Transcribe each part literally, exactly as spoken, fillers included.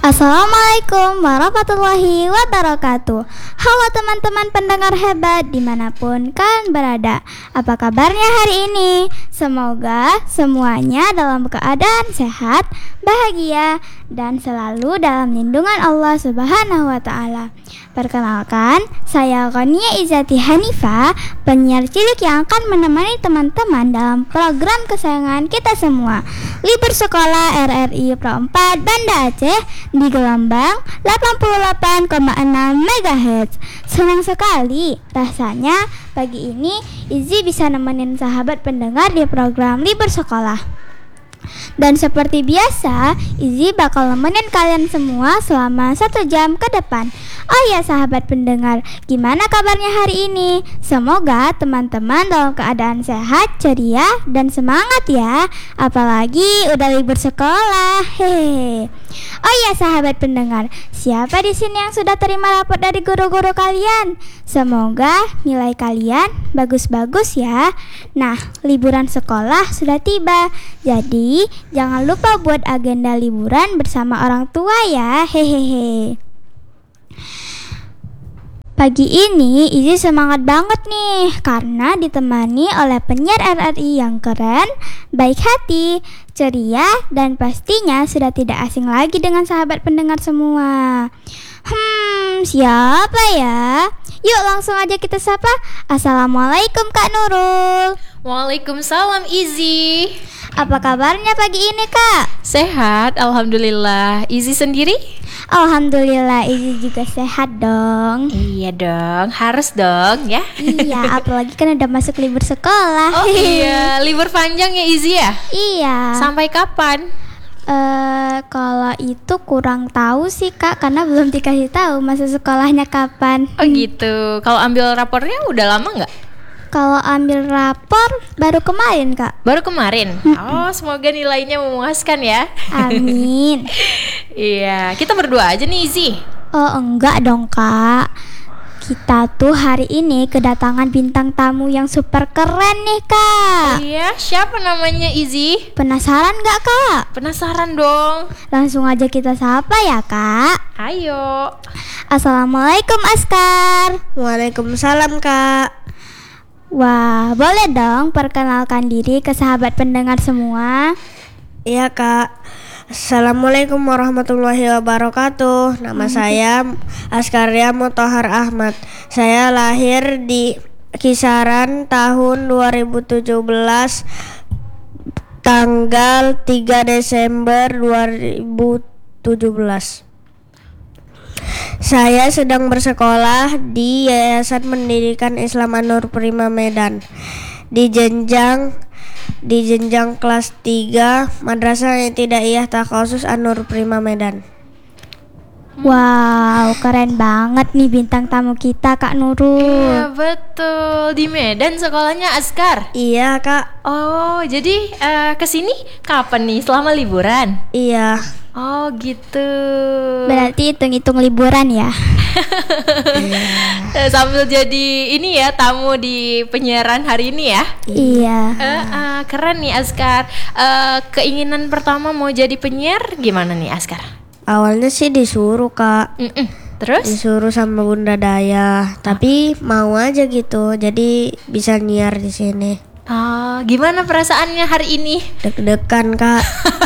Assalamualaikum warahmatullahi wabarakatuh. Halo teman-teman pendengar hebat dimanapun kalian berada. Apa kabarnya hari ini? Semoga semuanya dalam keadaan sehat, bahagia, dan selalu dalam lindungan Allah Subhanahu wa Ta'ala. Perkenalkan, saya Ghania Izzati Hanifah, penyiar cilik yang akan menemani teman-teman dalam program kesayangan kita semua, Libur Sekolah R R I Pro empat Banda Aceh di gelombang delapan puluh delapan koma enam megahertz. Senang sekali rasanya pagi ini Izzy bisa nemenin sahabat pendengar di program Libur Sekolah. Dan seperti biasa, Izzy bakal nemenin kalian semua selama satu jam ke depan. Oh ya sahabat pendengar, gimana kabarnya hari ini? Semoga teman-teman dalam keadaan sehat, ceria, dan semangat ya. Apalagi udah libur sekolah. Hehehe. Oh ya sahabat pendengar, siapa di sini yang sudah terima rapot dari guru-guru kalian? Semoga nilai kalian bagus-bagus ya. Nah, liburan sekolah sudah tiba. Jadi, jangan lupa buat agenda liburan bersama orang tua ya. Hehehe. Pagi ini Izzy semangat banget nih karena ditemani oleh penyiar R R I yang keren, baik hati, ceria, dan pastinya sudah tidak asing lagi dengan sahabat pendengar semua. Hmm, siapa ya? Yuk langsung aja kita sapa. Assalamualaikum Kak Nurul. Waalaikumsalam Izzy. Apa kabarnya pagi ini Kak? Sehat, alhamdulillah. Izzy sendiri? Alhamdulillah Izzy juga sehat dong. Iya dong, harus dong ya. Iya, apalagi kan udah masuk libur sekolah. Oh iya, libur panjang ya Izzy ya? Iya. Sampai kapan? Eh, kalau itu kurang tahu sih Kak, karena belum dikasih tahu masa sekolahnya kapan. Oh gitu. Kalau ambil rapornya udah lama nggak? Kalau ambil rapor baru kemarin Kak. Baru kemarin? Oh, semoga nilainya memuaskan ya. Amin. Iya, kita berdua aja nih Izzy. Oh enggak dong Kak. Kita tuh hari ini kedatangan bintang tamu yang super keren nih Kak. Oh iya, siapa namanya Izzy? Penasaran gak Kak? Penasaran dong. Langsung aja kita sapa ya Kak. Ayo. Assalamualaikum Askar. Waalaikumsalam Kak. Wah, boleh dong perkenalkan diri ke sahabat pendengar semua. Iya Kak. Assalamualaikum warahmatullahi wabarakatuh. Nama saya Askaria Mutahar Ahmad. Saya lahir di kisaran tahun dua ribu tujuh belas, tanggal tiga Desember dua ribu tujuh belas. Saya sedang bersekolah di Yayasan Pendidikan Islam An-Nur Prima Medan di jenjang di jenjang kelas tiga Madrasah Ibtidaiyah Takhasus An-Nur Prima Medan. Wow, keren banget nih bintang tamu kita Kak Nurul. Iya betul, di Medan sekolahnya Askar. Iya Kak. Oh, jadi uh, kesini kapan nih? Selama liburan? Iya. Oh gitu. Berarti hitung-hitung liburan ya. Iya. Sambil jadi ini ya tamu di penyiaran hari ini ya. Iya. Uh, uh, keren nih Askar. Uh, keinginan pertama mau jadi penyiar gimana nih Askar? Awalnya sih disuruh Kak. Mm-mm. Terus? Disuruh sama Bunda Daya, tapi mau aja gitu. Jadi bisa nyiar di sini. Oh, gimana perasaannya hari ini? Deg-degan Kak.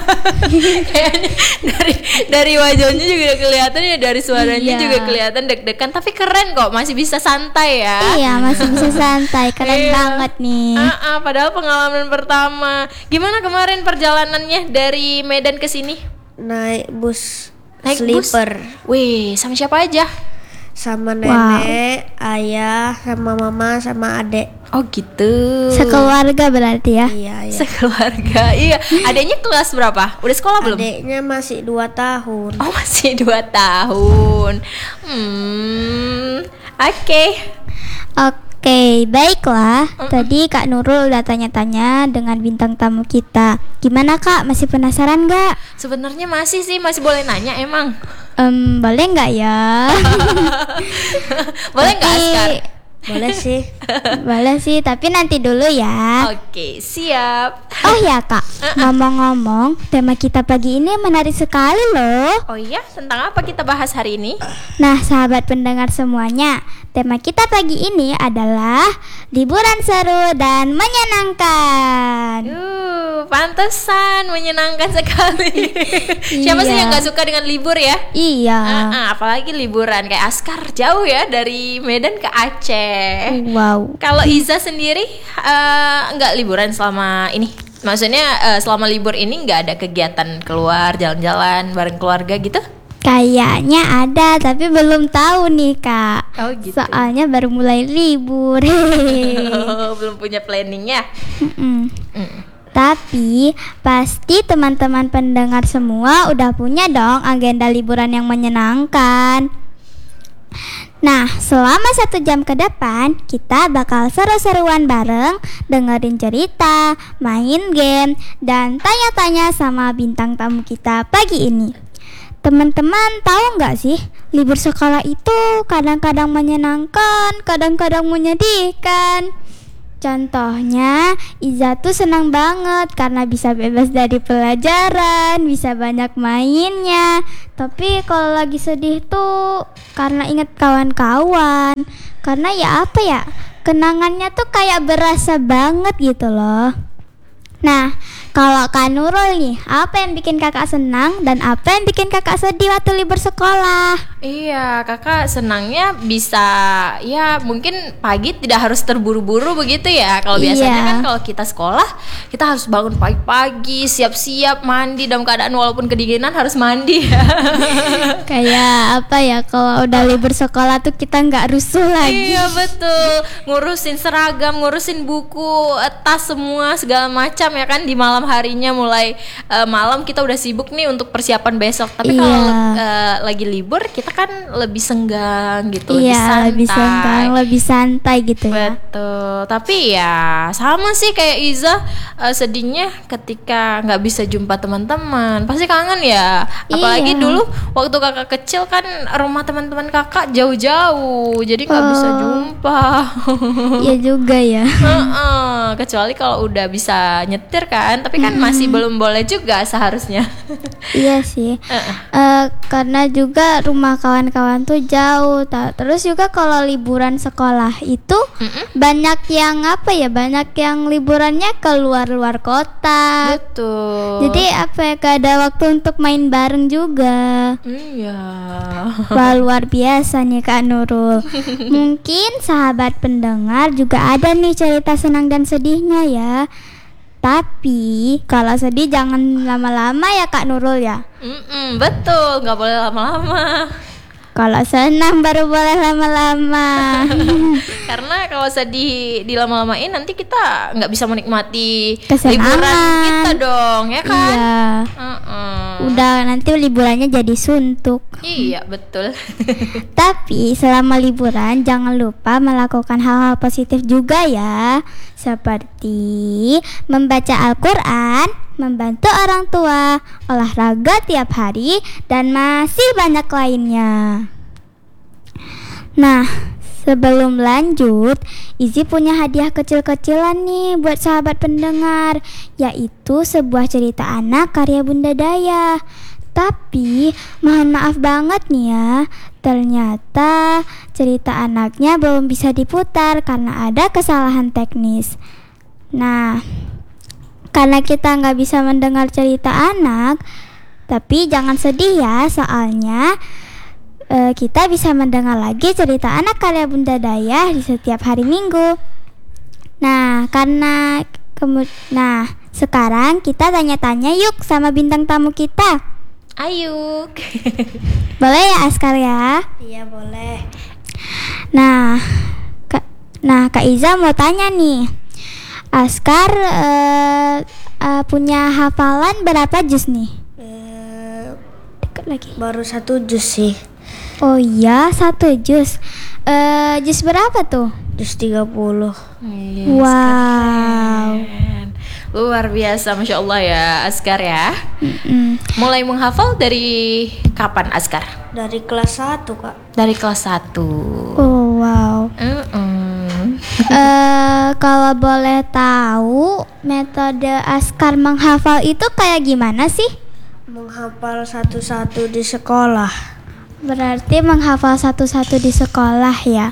dari dari wajahnya juga udah kelihatan ya, dari suaranya Iya. juga kelihatan deg-degan, tapi keren kok, masih bisa santai ya. Iya, masih bisa santai. Keren Iya. banget nih. Ah, ah, padahal pengalaman pertama. Gimana kemarin perjalanannya dari Medan ke sini? Naik bus Naik sleeper bus? Wih, sama siapa aja? sama nenek, ayah, sama mama, sama adek. Oh gitu. Sekeluarga berarti ya. Iya, iya. Sekeluarga. Iya. Adiknya kelas berapa? Udah sekolah belum? Adeknya masih dua tahun. Oh, masih dua tahun. Hmm. Oke. Oke, baiklah. Tadi Kak Nurul udah tanya-tanya dengan bintang tamu kita. Gimana Kak? Masih penasaran gak? Sebenarnya masih sih, masih boleh nanya emang. Um, boleh nggak ya? Boleh nggak Tapi, Askar? Boleh sih. Boleh sih, tapi nanti dulu ya. Oke, siap. Oh ya kak, ngomong-ngomong, tema kita pagi ini menarik sekali loh. Oh iya, tentang apa kita bahas hari ini? Nah sahabat pendengar semuanya, tema kita pagi ini adalah liburan seru dan menyenangkan. Uh, pantesan menyenangkan sekali. Siapa sih Iya. yang gak suka dengan libur ya? Iya. Ah, ah, apalagi liburan kayak Askar jauh ya dari Medan ke Aceh. Wow. Kalau Iza sendiri eh, nggak liburan selama ini? Maksudnya eh, selama libur ini nggak ada kegiatan keluar jalan-jalan bareng keluarga gitu? Kayaknya ada, tapi belum tahu nih kak. Oh gitu. Soalnya baru mulai libur. Belum punya planningnya. Mm-mm. Mm. Tapi pasti teman-teman pendengar semua udah punya dong agenda liburan yang menyenangkan. Nah, selama satu jam ke depan kita bakal seru-seruan bareng, dengerin cerita, main game, dan tanya-tanya sama bintang tamu kita pagi ini. Teman-teman tahu nggak sih, libur sekolah itu kadang-kadang menyenangkan, kadang-kadang menyedihkan. Contohnya, Iza tuh senang banget karena bisa bebas dari pelajaran, bisa banyak mainnya. Tapi kalau lagi sedih tuh karena inget kawan-kawan. Karena ya apa ya, kenangannya tuh kayak berasa banget gitu loh. Nah, kalau Kak Nurul nih, apa yang bikin kakak senang dan apa yang bikin kakak sedih waktu libur sekolah? Iya, kakak senangnya bisa ya mungkin pagi tidak harus terburu-buru begitu ya. Kalau biasanya Iya. kan kalau kita sekolah kita harus bangun pagi-pagi, siap-siap mandi dalam keadaan walaupun kedinginan harus mandi. Kayak apa ya, kalau udah libur sekolah tuh kita nggak rusuh lagi. Iya betul, ngurusin seragam, ngurusin buku, eh, tas semua segala macam ya kan. Di malam harinya mulai eh, malam kita udah sibuk nih untuk persiapan besok. Tapi kalau Iya. eh, lagi libur kita kan lebih senggang gitu, lebih Iya, santai. lebih senggang, lebih santai gitu ya. Betul, tapi ya sama sih kayak Iza, eh, sedihnya ketika nggak bisa jumpa teman-teman. Pasti kangen ya. Apalagi Iya. dulu waktu kakak kecil kan rumah teman-teman kakak jauh-jauh, jadi nggak Oh. bisa jumpa. Iya juga ya. Heeh, kecuali kalau udah bisa nyetir kan, tapi kan masih belum boleh juga seharusnya. Iya sih. Heeh. Eh, karena juga rumah kawan-kawan tuh jauh. Ta- Terus juga kalau liburan sekolah itu Mm-mm. banyak yang apa ya? Banyak yang liburannya ke luar-luar kota. Betul. Jadi apa ya? Gak ada waktu untuk main bareng juga. iya. Wah, luar biasa nih Kak Nurul. Mungkin sahabat pendengar juga ada nih cerita senang dan sedihnya ya. Tapi kalau sedih jangan lama-lama ya Kak Nurul ya. Mm-mm, betul, nggak boleh lama-lama. Kalau senang baru boleh lama-lama. Karena kalau sedih dilama-lamain nanti kita nggak bisa menikmati Kesenangan. liburan kita dong, ya kan? Iya. Mm-mm. Udah nanti liburannya jadi suntuk. Iya betul. Tapi selama liburan jangan lupa melakukan hal-hal positif juga ya. Seperti membaca Al-Quran, membantu orang tua, olahraga tiap hari, dan masih banyak lainnya. Nah, sebelum lanjut, Izzy punya hadiah kecil-kecilan nih buat sahabat pendengar, yaitu sebuah cerita anak karya Bunda Daya. Tapi mohon maaf banget nih ya, ternyata cerita anaknya belum bisa diputar karena ada kesalahan teknis. Nah, karena kita nggak bisa mendengar cerita anak, tapi jangan sedih ya, soalnya eh, kita bisa mendengar lagi cerita anak karya Bunda Daya di setiap hari Minggu. Nah, karena kemu- nah sekarang kita tanya-tanya yuk sama bintang tamu kita. Ayo. Boleh ya Askar ya? Iya boleh. Nah, Kak, nah Kak Iza mau tanya nih, Askar eh, eh, punya hafalan berapa juz nih? Eh, Dekat lagi. baru satu jus sih. Oh iya, satu juz. Eh, juz berapa tuh? Jus tiga puluh. Yes, Wow. keren. Luar biasa, Masya Allah ya Askar ya. Mm-mm. Mulai menghafal dari kapan Askar? Dari kelas satu kak. Dari kelas satu. Oh wow. Mm-mm. Eh, kalau boleh tahu, metode Askar menghafal itu kayak gimana sih? Menghafal satu-satu di sekolah. Berarti menghafal satu-satu di sekolah ya.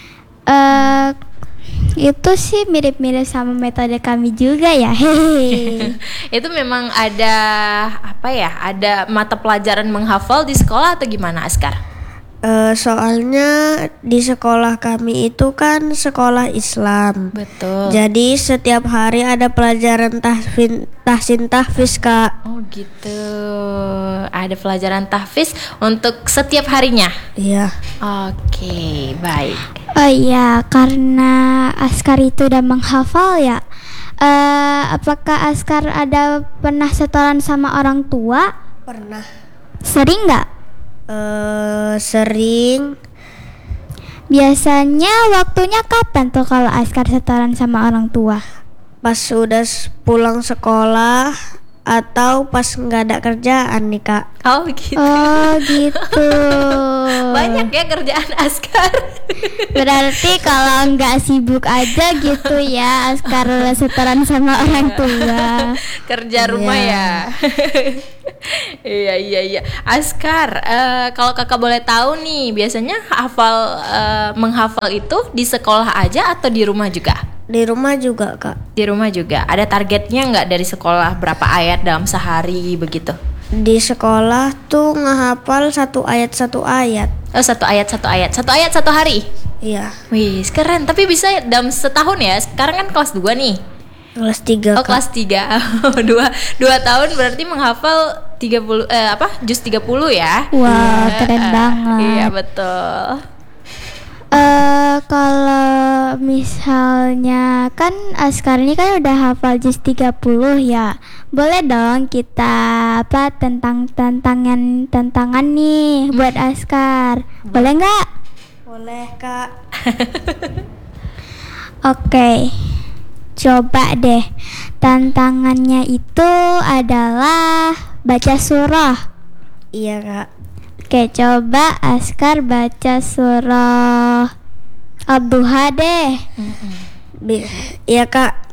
Eh, itu sih mirip-mirip sama metode kami juga ya. Hehehe. Itu memang ada apa ya? Ada mata pelajaran menghafal di sekolah atau gimana, Askar? Eh, soalnya di sekolah kami itu kan sekolah Islam. Betul. Jadi setiap hari ada pelajaran tahfin, tahsin tahfiz Kak. Oh gitu. Ada pelajaran tahfiz untuk setiap harinya. Iya. Oke, baik. Oh iya, karena Askar itu udah menghafal ya. Eh, apakah Askar ada pernah setoran sama orang tua? Pernah. Sering nggak? Eh, sering. Biasanya waktunya kapan tuh kalau Askar setoran sama orang tua? Pas sudah s- pulang sekolah atau pas nggak ada kerjaan nih Kak. Oh gitu. Oh gitu. Banyak ya kerjaan Askar. Berarti kalau nggak sibuk aja gitu ya Askar setoran sama orang tua. Kerja rumah ya. Iya iya iya. Askar, eh, kalau kakak boleh tahu nih, biasanya hafal eh, menghafal itu di sekolah aja atau di rumah juga? Di rumah juga Kak. Di rumah juga. Ada targetnya nggak dari sekolah berapa ayat dalam sehari begitu? Di sekolah tuh ngehafal satu ayat satu ayat. Oh, satu ayat satu ayat satu ayat satu hari. Iya. Wih, keren. Tapi bisa dalam setahun ya. Sekarang kan kelas dua nih. Kelas tiga Oh, Kak. kelas tiga. dua, dua tahun berarti menghafal tiga puluh eh apa? Juz tiga puluh ya. Wah, keren Eh, banget. Iya, betul. Eh kalau misalnya kan Askar ini kan udah hafal juz tiga puluh ya. Boleh dong kita apa tentang tantangan tantangan nih buat Askar. Boleh nggak? Boleh Kak. Oke. Coba deh. Tantangannya itu adalah baca surah. Iya Kak. Oke, coba Askar baca surah Ad-Duha deh. Bi- Iya Kak.